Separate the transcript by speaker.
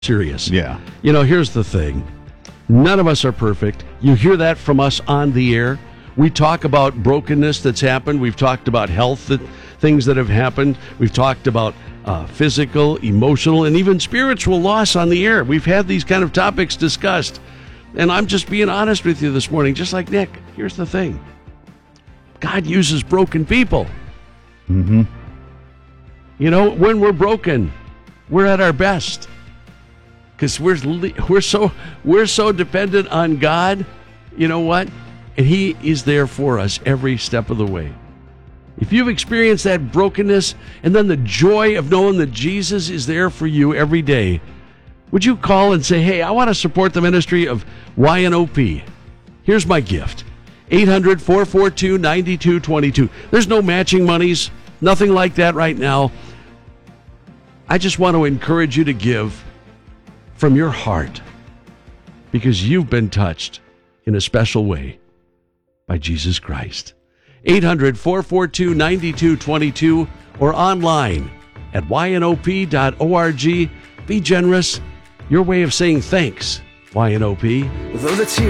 Speaker 1: serious.
Speaker 2: Yeah.
Speaker 1: You know, here's the thing. None of us are perfect. You hear that from us on the air. We talk about brokenness that's happened. We've talked about things that have happened. We've talked about physical, emotional, and even spiritual loss on the air. We've had these kind of topics discussed. And I'm just being honest with you this morning, just like Nick. Here's the thing. God uses broken people.
Speaker 2: Mm-hmm.
Speaker 1: You know, when we're broken, we're at our best. Because we're so dependent on God. You know what? And He is there for us every step of the way. If you've experienced that brokenness and then the joy of knowing that Jesus is there for you every day, would you call and say, hey, I want to support the ministry of YNOP. Here's my gift. 800-442-9222. There's no matching monies, nothing like that right now. I just want to encourage you to give from your heart because you've been touched in a special way by Jesus Christ. 800-442-9222 or online at ynop.org. Be generous. Your way of saying thanks, YNOP.
Speaker 3: Though the tears